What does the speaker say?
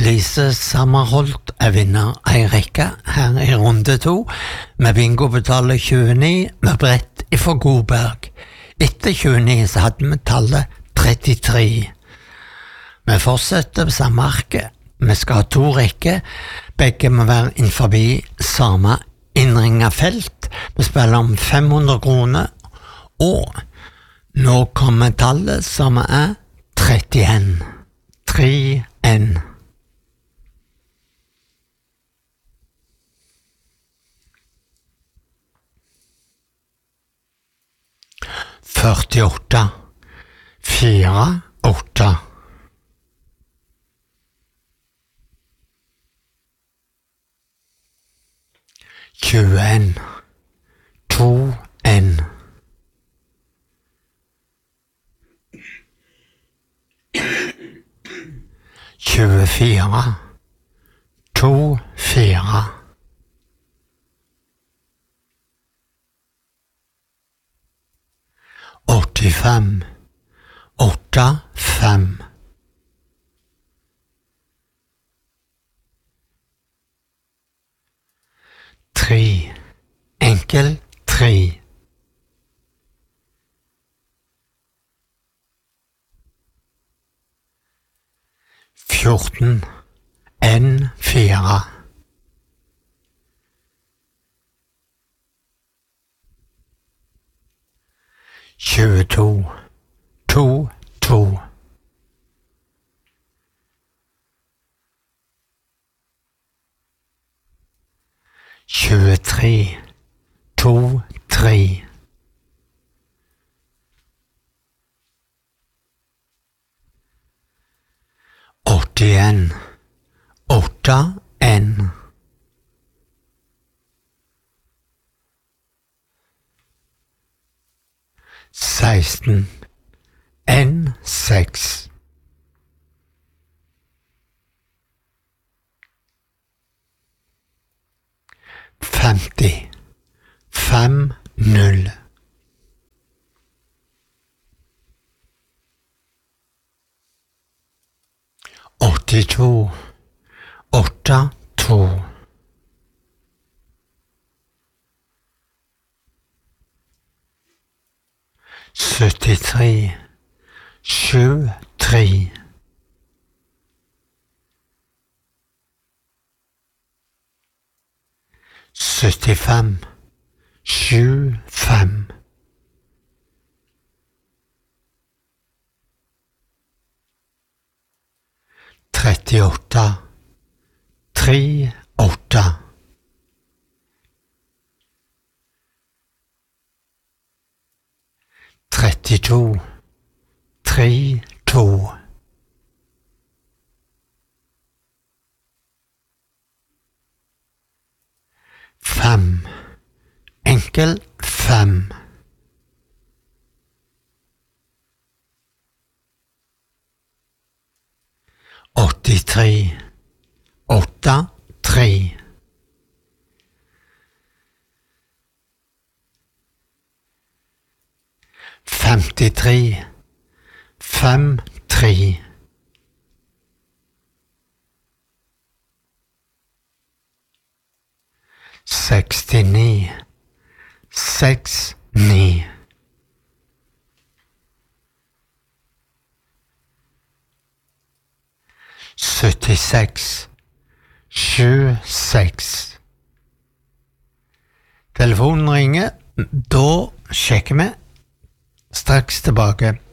Lise Sammerholt vinner en rekke her i runde 2, med bingo betaler 29 med brett ifra Godberg. Etter 29 så hadde vi tallet 33. Vi fortsetter på samme arket. Vi skal ha 2 rekker. Begge må være innenfor samme innringet felt. Vi spiller om 500 kroner. Og nå kommer tallet som er 31. 3-1. 48, 4, 8. 21, 2, 1. 24, 2, 4. 85, 8, 5. 3, enkel 3. 14, 1, 4. 22, 2, 2. 23, 2, 3. 81, 8, 1. 16, 1, 6. 50, 5, 0. 82, 8, 2. 73, 7, 3. 75, 7, 5. 38, 3, 8. 32, 3, 2. 5, enkel 5. 83, 8, 3. 53, 5, 3. 69, 6, 9. 76, 7, 6. Telefonen ringer. Da sjekker vi. Straks tilbake.